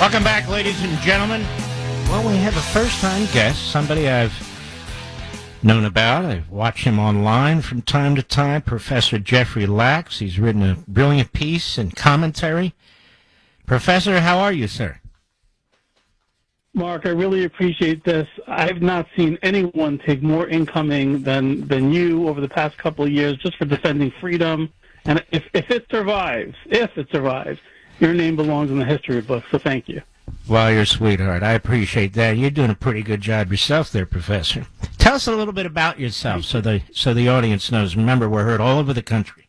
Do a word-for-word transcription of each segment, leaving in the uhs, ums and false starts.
Welcome back, ladies and gentlemen. Well, we have a first-time guest, somebody I've known about. I've watched him online from time to time, Professor Jeffrey Lachs. He's written a brilliant piece and commentary. Professor, how are you, sir? Mark, I really appreciate this. I've not seen anyone take more incoming than, than you over the past couple of years just for defending freedom. And if, if it survives, if it survives, your name belongs in the history books, so thank you. Well, you're a sweetheart. I appreciate that. You're doing a pretty good job yourself there, Professor. Tell us a little bit about yourself so the, so the audience knows. Remember, we're heard all over the country.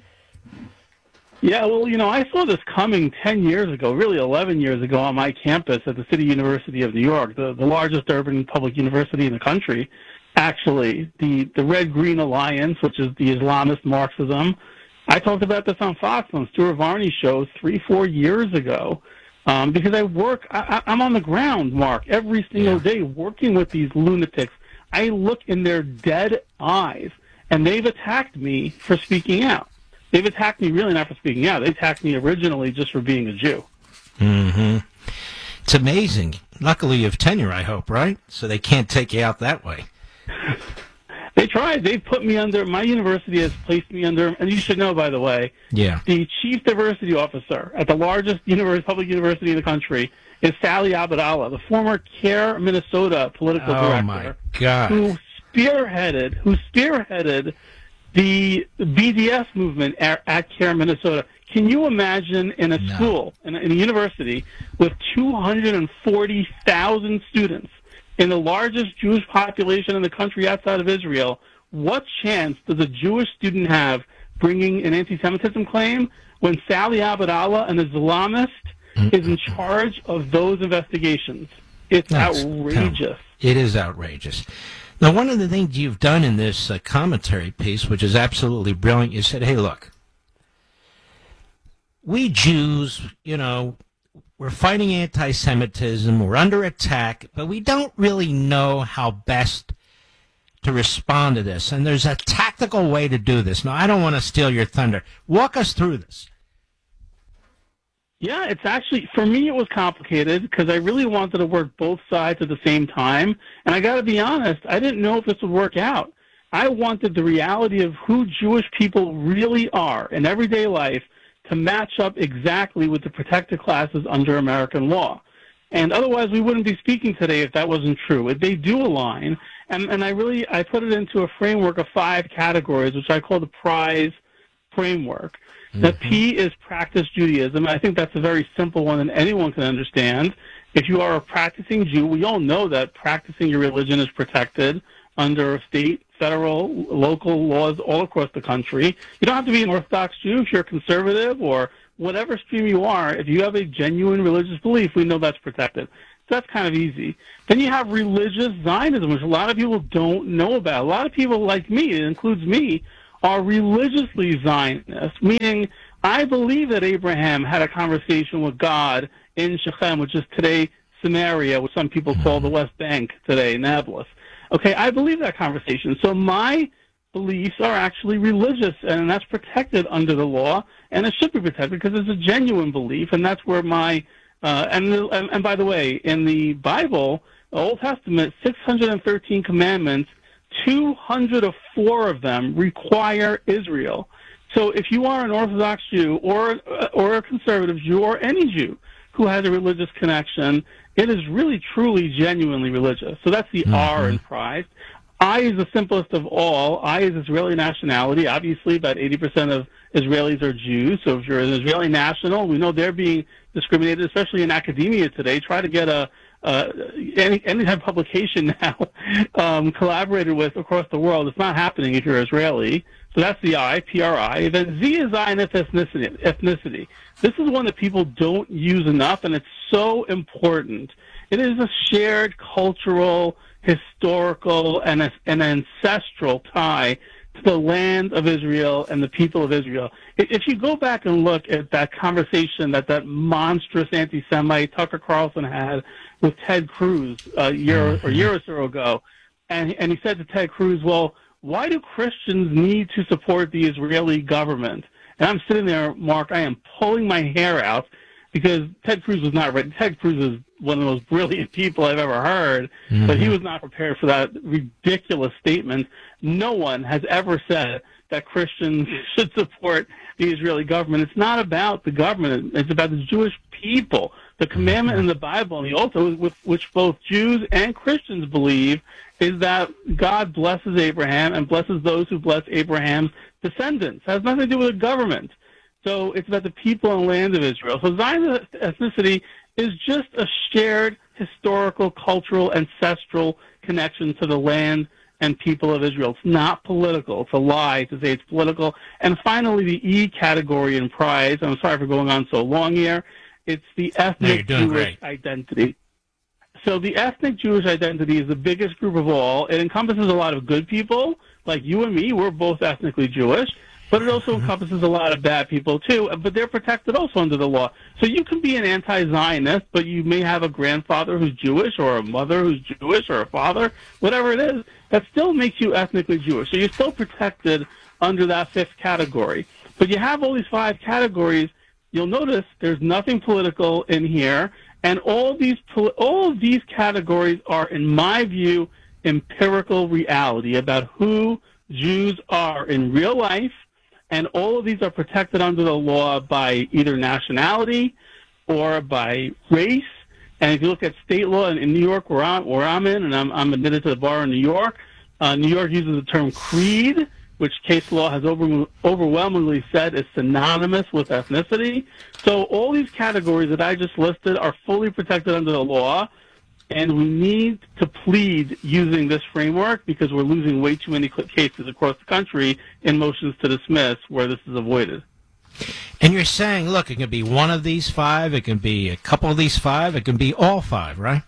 Yeah, well, you know, I saw this coming ten years ago, really eleven years ago on my campus at the City University of New York, the, the largest urban public university in the country. Actually, the, the Red-Green Alliance, which is the Islamist Marxism. I talked about this on Fox on Stuart Varney's show three, four years ago um, because I work, I, I'm on the ground, Mark, every single Yeah. day working with these lunatics. I look in their dead eyes, and they've attacked me for speaking out. They've attacked me really not for speaking out. They attacked me originally just for being a Jew. Mm-hmm. It's amazing. Luckily, you have tenure, I hope, right? So they can't take you out that way. They tried. They put me under, my university has placed me under, and you should know, by the way, Yeah. the chief diversity officer at the largest university, public university in the country is Sally Abdallah, the former CARE Minnesota political Oh, director. my God. Who spearheaded, who spearheaded the B D S movement at, at CARE Minnesota. Can you imagine in a No. school, in a, in a university with two hundred forty thousand students, in the largest Jewish population in the country outside of Israel, what chance does a Jewish student have bringing an anti-Semitism claim when Sally Abdallah, an Islamist, mm-hmm. is in charge of those investigations? It's That's outrageous. Terrible. It is outrageous. Now, one of the things you've done in this uh, commentary piece, which is absolutely brilliant, you said, hey, look, we Jews, you know, we're fighting anti-Semitism, we're under attack, but we don't really know how best to respond to this. And there's a tactical way to do this. Now, I don't want to steal your thunder. Walk us through this. Yeah, it's actually, for me, it was complicated because I really wanted to work both sides at the same time. And I got to be honest, I didn't know if this would work out. I wanted the reality of who Jewish people really are in everyday life to match up exactly with the protected classes under American law. And otherwise, we wouldn't be speaking today if that wasn't true. They do align. And, and I really, I put it into a framework of five categories, which I call the PRIZE framework. Mm-hmm. The P is practice Judaism. I think that's a very simple one and anyone can understand. If you are a practicing Jew, we all know that practicing your religion is protected under state, federal, local laws all across the country. You don't have to be an Orthodox Jew if you're conservative or whatever stream you are. If you have a genuine religious belief, we know that's protected. So that's kind of easy. Then you have religious Zionism, which a lot of people don't know about. A lot of people like me, it includes me, are religiously Zionist, meaning I believe that Abraham had a conversation with God in Shechem, which is today Samaria, which some people call the West Bank today, Nablus. Okay, I believe that conversation. So my beliefs are actually religious, and that's protected under the law, and it should be protected because it's a genuine belief, and that's where my, uh, and, the, and, and by the way, in the Bible, the Old Testament, six hundred thirteen commandments, two hundred four of them require Israel. So if you are an Orthodox Jew or, or a conservative Jew or any Jew who has a religious connection, it is really, truly, genuinely religious. So that's the mm-hmm. R in PRIZE. I is the simplest of all. I is Israeli nationality. Obviously, about eighty percent of Israelis are Jews. So if you're an Israeli national, we know they're being discriminated, especially in academia today. Try to get a uh, any any type of publication now um, collaborated with across the world. It's not happening if you're Israeli. So that's the I, P R I. Then Z is Zionist ethnicity. ethnicity. This is one that people don't use enough, and it's so important. It is a shared cultural, historical, and a, an ancestral tie to the land of Israel and the people of Israel. If you go back and look at that conversation that that monstrous anti-Semite Tucker Carlson had with Ted Cruz a year or a year or so ago, and, and he said to Ted Cruz, well, why do Christians need to support the Israeli government? And I'm sitting there, Mark, I am pulling my hair out. because Ted Cruz was not ready. Ted Cruz is one of the most brilliant people I've ever heard, mm-hmm. but he was not prepared for that ridiculous statement. No one has ever said that Christians should support the Israeli government. It's not about the government. It's about the Jewish people. The commandment in the Bible and the Oath, with which both Jews and Christians believe, is that God blesses Abraham and blesses those who bless Abraham's descendants. It has nothing to do with the government. So it's about the people and land of Israel. So Zionist ethnicity is just a shared historical, cultural, ancestral connection to the land and people of Israel. It's not political. It's a lie to say it's political. And finally, the E category in prize. I'm sorry for going on so long here. It's the ethnic no, Jewish great. identity. So the ethnic Jewish identity is the biggest group of all. It encompasses a lot of good people, like you and me. We're both ethnically Jewish. But it also encompasses a lot of bad people, too. But they're protected also under the law. So you can be an anti-Zionist, but you may have a grandfather who's Jewish or a mother who's Jewish or a father, whatever it is, that still makes you ethnically Jewish. So you're still protected under that fifth category. But you have all these five categories. You'll notice there's nothing political in here. And all these all of these categories are, in my view, empirical reality about who Jews are in real life. And all of these are protected under the law by either nationality or by race. And if you look at state law in, in New York, where I'm, where I'm in, and I'm, I'm admitted to the bar in New York, uh, New York uses the term creed, which case law has over, overwhelmingly said is synonymous with ethnicity. So all these categories that I just listed are fully protected under the law. And we need to plead using this framework because we're losing way too many cases across the country in motions to dismiss where this is avoided. And you're saying, look, it can be one of these five, it can be a couple of these five, it can be all five, right?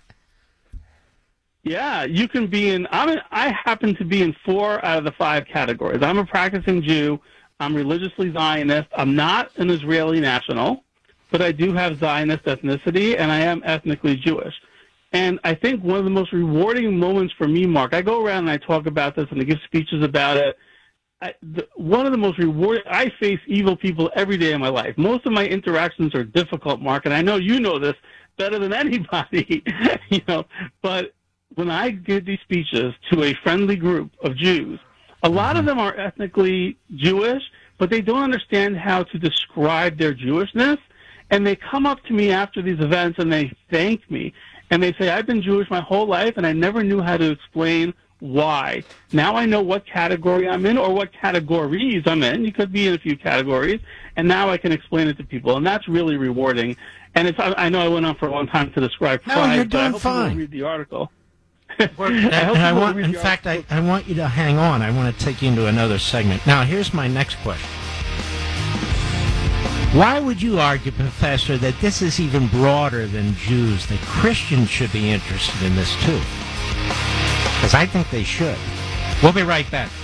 Yeah, you can be in, I'm in, I happen to be in four out of the five categories. I'm a practicing Jew. I'm religiously Zionist. I'm not an Israeli national, but I do have Zionist ethnicity, and I am ethnically Jewish. And I think one of the most rewarding moments for me, Mark, I go around and I talk about this and I give speeches about it. I, the, one of the most rewarding, I face evil people every day in my life. Most of my interactions are difficult, Mark, and I know you know this better than anybody, you know. But when I give these speeches to a friendly group of Jews, a lot of them are ethnically Jewish, but they don't understand how to describe their Jewishness. And they come up to me after these events and they thank me. And they say, I've been Jewish my whole life, and I never knew how to explain why. Now I know what category I'm in or what categories I'm in. You could be in a few categories, and now I can explain it to people, and that's really rewarding. And it's, I know I went on for a long time to describe no, pride, you're but I doing hope fine. you read the article. I and I want, in fact, I, I want you to hang on. I want to take you into another segment. Now, here's my next question. Why would you argue, Professor, that this is even broader than Jews, that Christians should be interested in this too? Because I think they should. We'll be right back.